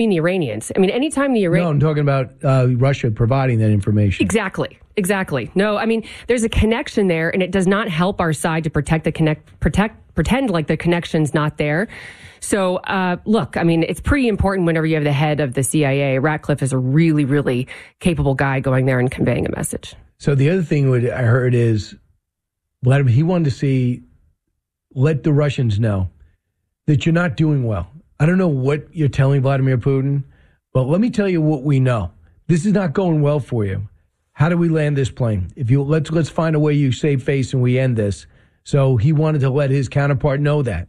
the Iranians. I mean, anytime the No, I'm talking about Russia providing that information. Exactly. No, I mean, there's a connection there, and it does not help our side to pretend like the connection's not there. So, look, I mean, it's pretty important whenever you have the head of the CIA. Ratcliffe is a really, really capable guy going there and conveying a message. So the other thing I heard is Vladimir, he wanted to let the Russians know that you're not doing well. I don't know what you're telling Vladimir Putin, but let me tell you what we know. This is not going well for you. How do we land this plane? Let's find a way you save face and we end this. So he wanted to let his counterpart know that.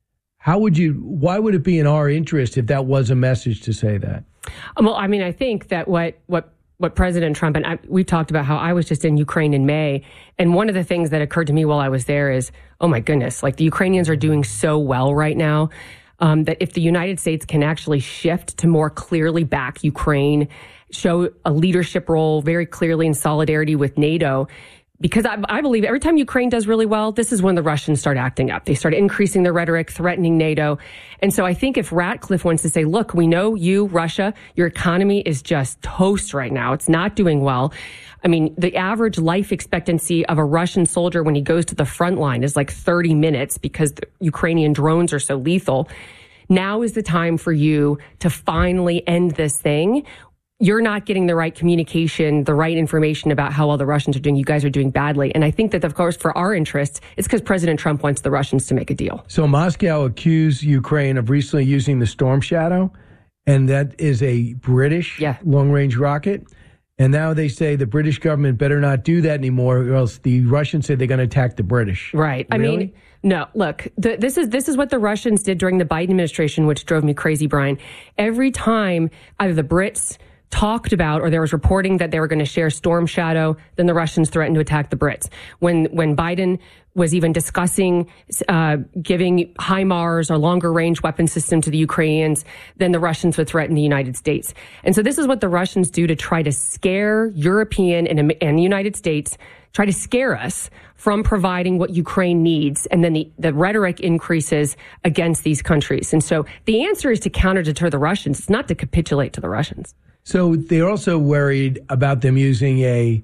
Why would it be in our interest if that was a message to say that? Well, I mean, I think that what President Trump, and we talked about how I was just in Ukraine in May, and one of the things that occurred to me while I was there is, oh my goodness, like the Ukrainians are doing so well right now that if the United States can actually shift to more clearly back Ukraine, show a leadership role very clearly in solidarity with NATO, because I believe every time Ukraine does really well, this is when the Russians start acting up. They start increasing their rhetoric, threatening NATO. And so I think if Ratcliffe wants to say, look, we know you, Russia, your economy is just toast right now. It's not doing well. I mean, the average life expectancy of a Russian soldier when he goes to the front line is like 30 minutes because the Ukrainian drones are so lethal. Now is the time for you to finally end this thing. You're not getting the right communication, the right information about how well the Russians are doing. You guys are doing badly. And I think that, of course, for our interests, it's because President Trump wants the Russians to make a deal. So Moscow accused Ukraine of recently using the Storm Shadow, and that is a British long-range rocket. And now they say the British government better not do that anymore, or else the Russians say they're going to attack the British. Right. Really? I mean, no, look, this is what the Russians did during the Biden administration, which drove me crazy, Brian. Every time either the Brits talked about, or there was reporting that they were going to share Storm Shadow, then the Russians threatened to attack the Brits. When Biden was even discussing giving HIMARS or longer range weapon system to the Ukrainians, then the Russians would threaten the United States. And so this is what the Russians do to try to scare European and the United States, try to scare us from providing what Ukraine needs. And then the rhetoric increases against these countries. And so the answer is to counter-deter the Russians. It's not to capitulate to the Russians. So they're also worried about them using a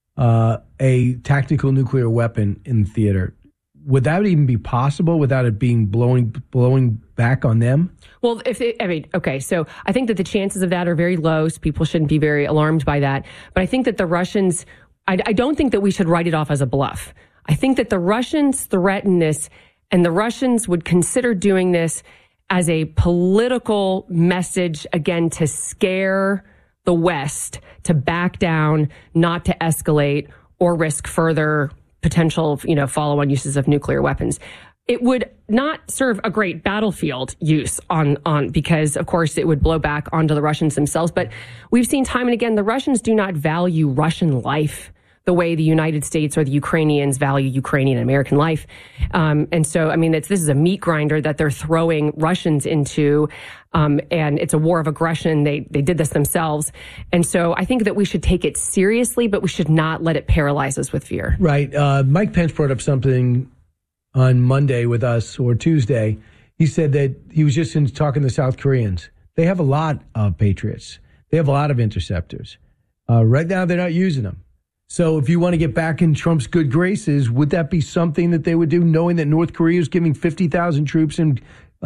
tactical nuclear weapon in theater. Would that even be possible without it being blowing back on them? Well, okay, so I think that the chances of that are very low, so people shouldn't be very alarmed by that. But I think that the Russians, I don't think that we should write it off as a bluff. I think that the Russians threaten this, and the Russians would consider doing this as a political message, again, to scare the West to back down, not to escalate or risk further potential, follow-on uses of nuclear weapons. It would not serve a great battlefield use on because, of course, it would blow back onto the Russians themselves. But we've seen time and again, the Russians do not value Russian life the way the United States or the Ukrainians value Ukrainian and American life. And so, I mean, this is a meat grinder that they're throwing Russians into, and it's a war of aggression. They did this themselves. And so I think that we should take it seriously, but we should not let it paralyze us with fear. Right. Mike Pence brought up something on Monday with us, or Tuesday. He said that he was just talking to South Koreans. They have a lot of Patriots. They have a lot of interceptors. Right now, they're not using them. So if you want to get back in Trump's good graces, would that be something that they would do, knowing that North Korea is giving 50,000 troops and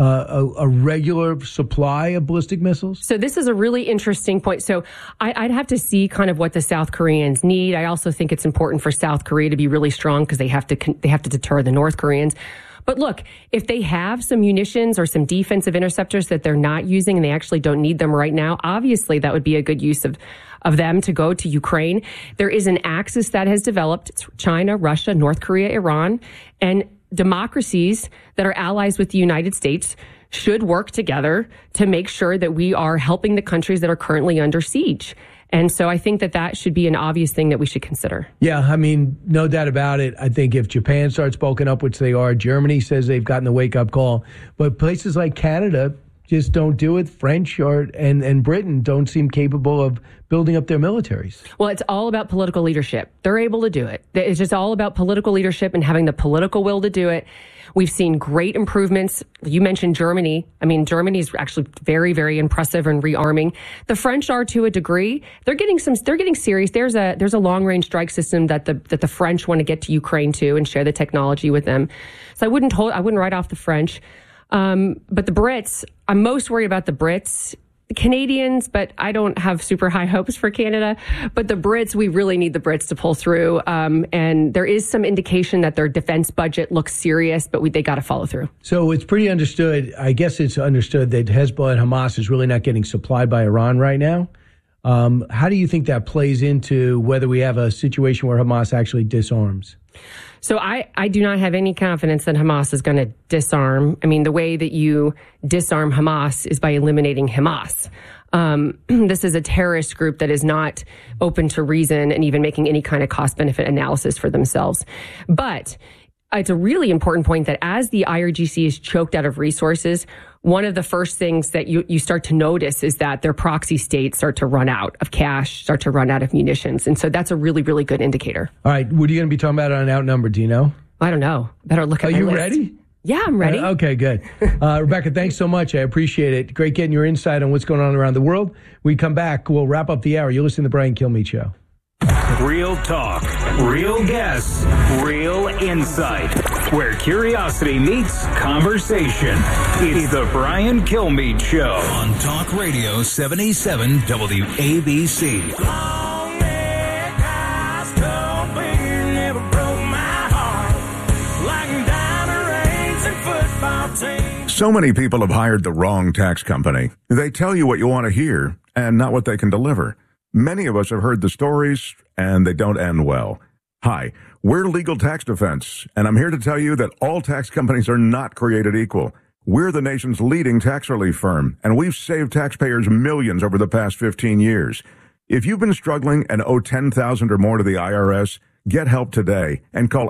a regular supply of ballistic missiles? So this is a really interesting point. So I'd have to see kind of what the South Koreans need. I also think it's important for South Korea to be really strong because they have to deter the North Koreans. But look, if they have some munitions or some defensive interceptors that they're not using and they actually don't need them right now, obviously that would be a good use of them to go to Ukraine. There is an axis that has developed. It's China, Russia, North Korea, Iran, and democracies that are allies with the United States should work together to make sure that we are helping the countries that are currently under siege. And so I think that should be an obvious thing that we should consider. Yeah, I mean, no doubt about it. I think if Japan starts bulking up, which they are, Germany says they've gotten the wake-up call. But places like Canada, just don't do it. French and Britain don't seem capable of building up their militaries. Well, it's all about political leadership. They're able to do it. It's just all about political leadership and having the political will to do it. We've seen great improvements. You mentioned Germany. I mean, Germany's actually very, very impressive in rearming. The French are to a degree. They're getting serious. There's a long range strike system that the French want to get to Ukraine too and share the technology with them. So I wouldn't write off the French. But the Brits, I'm most worried about the Brits. The Canadians, but I don't have super high hopes for Canada. But the Brits, we really need the Brits to pull through. And there is some indication that their defense budget looks serious, but they got to follow through. So it's pretty understood. I guess it's understood that Hezbollah and Hamas is really not getting supplied by Iran right now. How do you think that plays into whether we have a situation where Hamas actually disarms? So I do not have any confidence that Hamas is going to disarm. I mean, the way that you disarm Hamas is by eliminating Hamas. This is a terrorist group that is not open to reason and even making any kind of cost-benefit analysis for themselves. But it's a really important point that as the IRGC is choked out of resources, one of the first things that you start to notice is that their proxy states start to run out of cash, start to run out of munitions. And so that's a really, really good indicator. All right. What are you going to be talking about on Outnumbered? Do you know? I don't know. Better look at my list. Are you ready? Yeah, I'm ready. Okay, good. Rebecca, thanks so much. I appreciate it. Great getting your insight on what's going on around the world. We come back. We'll wrap up the hour. You're listening to the Brian Kilmeade Show. Real talk, real guests, real insight. Where curiosity meets conversation. It's the Brian Kilmeade Show. On Talk Radio 77 WABC. So many people have hired the wrong tax company. They tell you what you want to hear and not what they can deliver. Many of us have heard the stories, and they don't end well. Hi, we're Legal Tax Defense, and I'm here to tell you that all tax companies are not created equal. We're the nation's leading tax relief firm, and we've saved taxpayers millions over the past 15 years. If you've been struggling and owe $10,000 or more to the IRS, get help today and call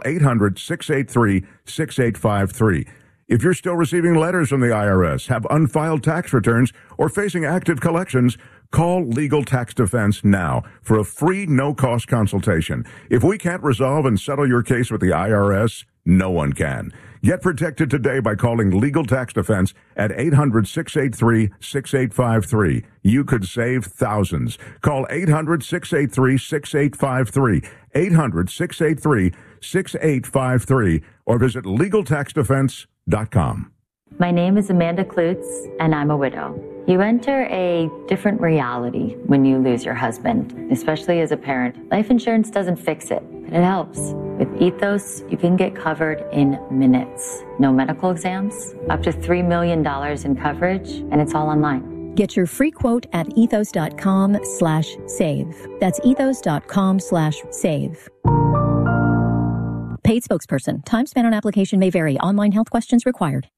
800-683-6853. If you're still receiving letters from the IRS, have unfiled tax returns, or facing active collections, call Legal Tax Defense now for a free, no-cost consultation. If we can't resolve and settle your case with the IRS, no one can. Get protected today by calling Legal Tax Defense at 800-683-6853. You could save thousands. Call 800-683-6853, 800-683-6853, or visit LegalTaxDefense.com. My name is Amanda Klutz, and I'm a widow. You enter a different reality when you lose your husband, especially as a parent. Life insurance doesn't fix it, but it helps. With Ethos, you can get covered in minutes. No medical exams, up to $3 million in coverage, and it's all online. Get your free quote at ethos.com/save. That's ethos.com/save. Paid spokesperson. Time spent on application may vary. Online health questions required.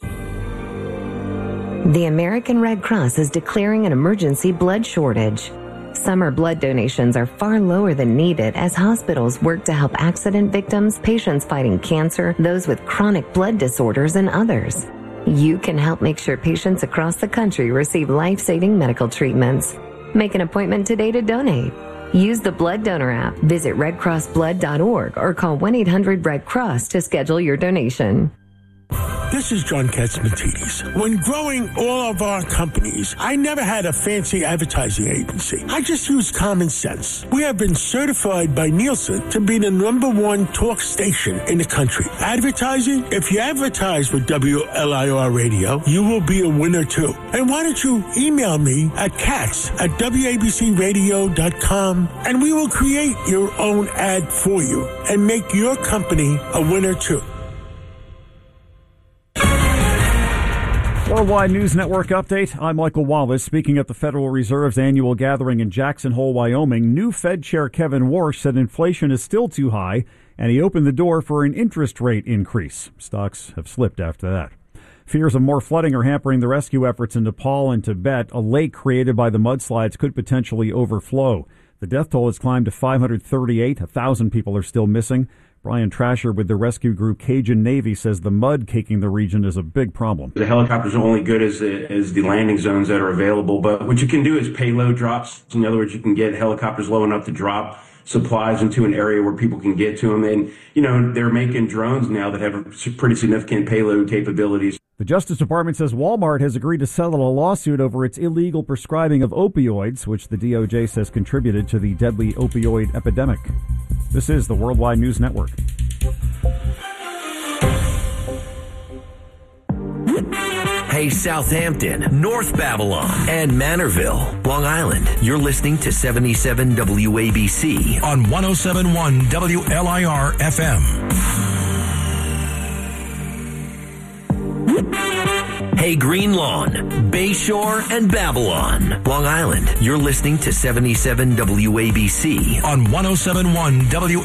The American Red Cross is declaring an emergency blood shortage. Summer blood donations are far lower than needed as hospitals work to help accident victims, patients fighting cancer, those with chronic blood disorders, and others. You can help make sure patients across the country receive life-saving medical treatments. Make an appointment today to donate. Use the Blood Donor app, visit redcrossblood.org, or call 1-800-RED-CROSS to schedule your donation. This is John Katzmatidis. When growing all of our companies, I never had a fancy advertising agency. I just used common sense. We have been certified by Nielsen to be the @1 talk station in the country. Advertising? If you advertise with WLIR Radio, you will be a winner too. And why don't you email me at katz@wabcradio.com, and we will create your own ad for you and make your company a winner too. Worldwide News Network update. I'm Michael Wallace. Speaking at the Federal Reserve's annual gathering in Jackson Hole, Wyoming, new Fed Chair Kevin Warsh said inflation is still too high, and he opened the door for an interest rate increase. Stocks have slipped after that. Fears of more flooding are hampering the rescue efforts in Nepal and Tibet. A lake created by the mudslides could potentially overflow. The death toll has climbed to 538. 1,000 people are still missing. Brian Trasher with the rescue group Cajun Navy says the mud caking the region is a big problem. The helicopters are only good as the landing zones that are available, but what you can do is payload drops. In other words, you can get helicopters low enough to drop supplies into an area where people can get to them. And, they're making drones now that have pretty significant payload capabilities. The Justice Department says Walmart has agreed to settle a lawsuit over its illegal prescribing of opioids, which the DOJ says contributed to the deadly opioid epidemic. This is the Worldwide News Network. Hey, Southampton, North Babylon, and Manorville, Long Island. You're listening to 77 WABC on 107.1 WLIR FM. Hey, Green Lawn, Bayshore, and Babylon, Long Island. You're listening to 77 WABC on 107.1 WLIR.